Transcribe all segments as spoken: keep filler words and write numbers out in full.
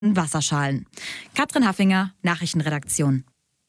Wasserschalen. Katrin Haffinger, Nachrichtenredaktion.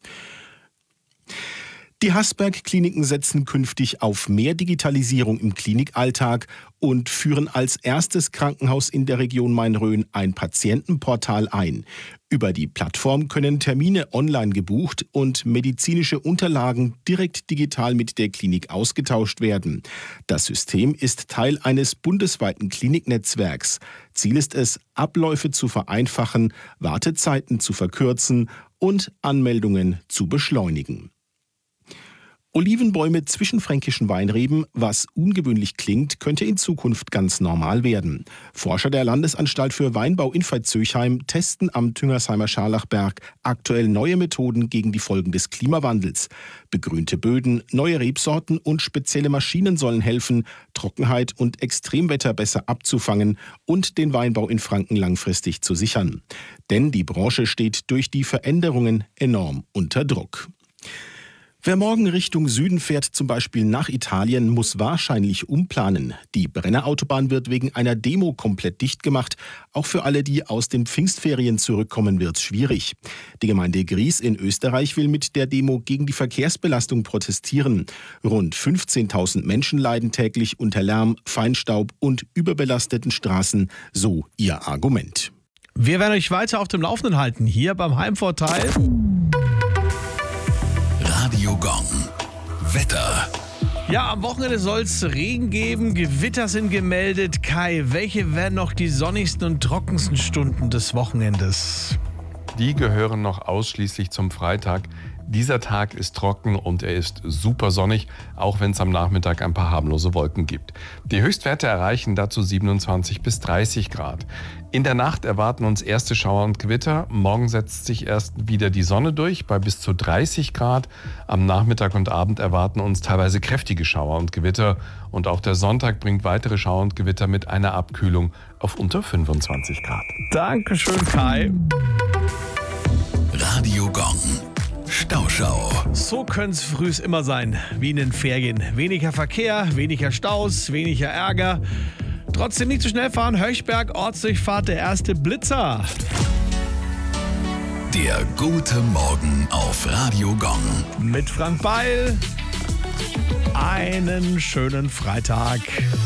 Die Hasberg-Kliniken setzen künftig auf mehr Digitalisierung im Klinikalltag und führen als erstes Krankenhaus in der Region Main-Rhön ein Patientenportal ein. Über die Plattform können Termine online gebucht und medizinische Unterlagen direkt digital mit der Klinik ausgetauscht werden. Das System ist Teil eines bundesweiten Kliniknetzwerks. Ziel ist es, Abläufe zu vereinfachen, Wartezeiten zu verkürzen und Anmeldungen zu beschleunigen. Olivenbäume zwischen fränkischen Weinreben, was ungewöhnlich klingt, könnte in Zukunft ganz normal werden. Forscher der Landesanstalt für Weinbau in Veitshöchheim testen am Tüngersheimer Scharlachberg aktuell neue Methoden gegen die Folgen des Klimawandels. Begrünte Böden, neue Rebsorten und spezielle Maschinen sollen helfen, Trockenheit und Extremwetter besser abzufangen und den Weinbau in Franken langfristig zu sichern. Denn die Branche steht durch die Veränderungen enorm unter Druck. Wer morgen Richtung Süden fährt, zum Beispiel nach Italien, muss wahrscheinlich umplanen. Die Brennerautobahn wird wegen einer Demo komplett dicht gemacht. Auch für alle, die aus den Pfingstferien zurückkommen, wird es schwierig. Die Gemeinde Gries in Österreich will mit der Demo gegen die Verkehrsbelastung protestieren. Rund fünfzehntausend Menschen leiden täglich unter Lärm, Feinstaub und überbelasteten Straßen, so ihr Argument. Wir werden euch weiter auf dem Laufenden halten, hier beim Heimvorteil. Radio Gong. Wetter. Ja, am Wochenende soll es Regen geben, Gewitter sind gemeldet. Kai, welche werden noch die sonnigsten und trockensten Stunden des Wochenendes? Die gehören noch ausschließlich zum Freitag. Dieser Tag ist trocken und er ist super sonnig, auch wenn es am Nachmittag ein paar harmlose Wolken gibt. Die Höchstwerte erreichen dazu siebenundzwanzig bis dreißig Grad. In der Nacht erwarten uns erste Schauer und Gewitter. Morgen setzt sich erst wieder die Sonne durch bei bis zu dreißig Grad. Am Nachmittag und Abend erwarten uns teilweise kräftige Schauer und Gewitter. Und auch der Sonntag bringt weitere Schauer und Gewitter mit einer Abkühlung auf unter fünfundzwanzig Grad. Dankeschön, Kai. Radio Gong. Stauschau. So könnte es frühs immer sein, wie in den Ferien. Weniger Verkehr, weniger Staus, weniger Ärger. Trotzdem nicht zu schnell fahren. Höchberg, Ortsdurchfahrt, der erste Blitzer. Der gute Morgen auf Radio Gong. Mit Frank Beil. Einen schönen Freitag.